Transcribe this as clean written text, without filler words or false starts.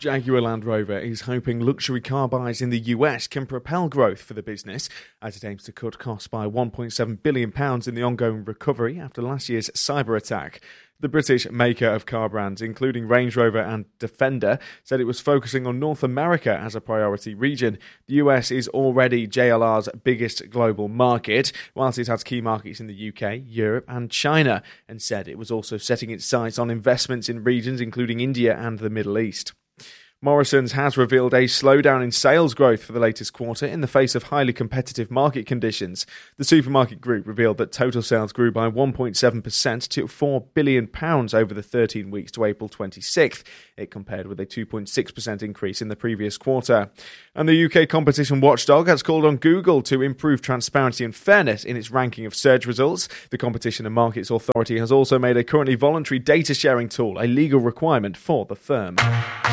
Jaguar Land Rover is hoping luxury car buys in the US can propel growth for the business as it aims to cut costs by £1.7 billion in the ongoing recovery after last year's cyber attack. The British maker of car brands, including Range Rover and Defender, said it was focusing on North America as a priority region. The US is already JLR's biggest global market, whilst it has key markets in the UK, Europe and China, and said it was also setting its sights on investments in regions including India and the Middle East. Morrisons has revealed a slowdown in sales growth for the latest quarter in the face of highly competitive market conditions. The supermarket group revealed that total sales grew by 1.7% to £4 billion over the 13 weeks to April 26th. It compared with a 2.6% increase in the previous quarter. And the UK competition watchdog has called on Google to improve transparency and fairness in its ranking of search results. The Competition and Markets Authority has also made a currently voluntary data sharing tool a legal requirement for the firm.